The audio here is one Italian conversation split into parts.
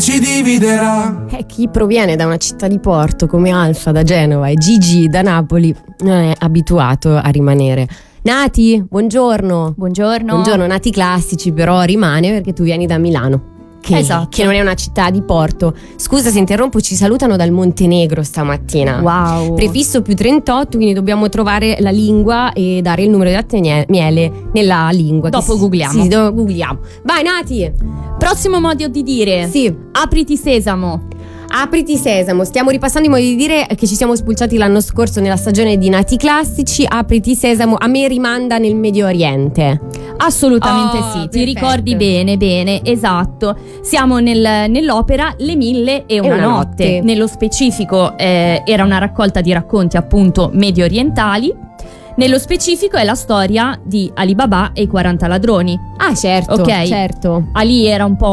ci dividerà. Chi proviene da una città di porto come Alfa da Genova e Gigi da Napoli non è abituato a rimanere. Nati, buongiorno. Buongiorno, Nati Classici però rimane perché tu vieni da Milano. Esatto. Che non è una città di porto. Scusa se interrompo, ci salutano dal Montenegro stamattina. Wow. Prefisso +38, quindi dobbiamo trovare la lingua e dare il numero di latte miele nella lingua. Dopo googliamo. Sì, googliamo. Vai Nati. Prossimo modo di dire. Sì. Apriti sesamo. Apriti sesamo, stiamo ripassando i modi di dire che ci siamo spulciati l'anno scorso nella stagione di Nati Classici. Apriti sesamo a me rimanda nel Medio Oriente. Assolutamente sì, perfetto. ti ricordi bene, esatto. Siamo nell'opera Le 1001 notte. Nello specifico era una raccolta di racconti appunto medio orientali. Nello specifico è la storia di Ali Baba e i 40 ladroni. Ah certo, ok, certo. Ali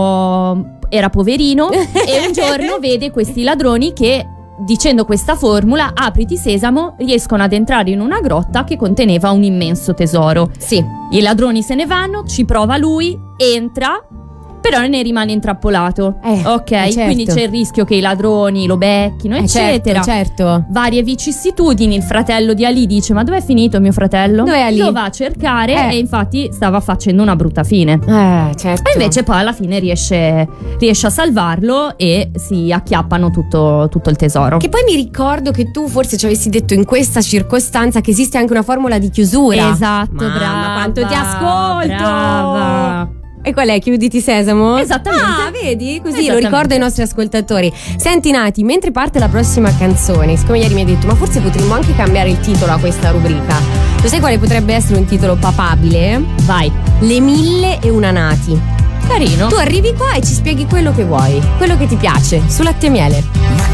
era poverino e un giorno vede questi ladroni che, dicendo questa formula, apriti sesamo, riescono ad entrare in una grotta che conteneva un immenso tesoro. Sì. I ladroni se ne vanno, ci prova lui, entra, però ne rimane intrappolato. Ok, certo. Quindi c'è il rischio che i ladroni lo becchino, eccetera. Certo. Varie vicissitudini. Il fratello di Ali dice: ma dov'è finito mio fratello? Dov'è Ali? Lo va a cercare e infatti stava facendo una brutta fine. Certo. E invece poi alla fine riesce a salvarlo e si acchiappano tutto il tesoro. Che poi mi ricordo che tu forse ci avessi detto in questa circostanza che esiste anche una formula di chiusura. Esatto, Mamma, brava. quanto ti ascolto! Brava. E qual è? Chiuditi sesamo? Esattamente. Ah, vedi? Così lo ricordo ai nostri ascoltatori. Senti Nati, mentre parte la prossima canzone, siccome ieri mi hai detto ma forse potremmo anche cambiare il titolo a questa rubrica, lo sai quale potrebbe essere un titolo papabile? Vai. Le 1001 Nati. Carino. Tu arrivi qua e ci spieghi quello che vuoi, quello che ti piace, su Latte e Miele.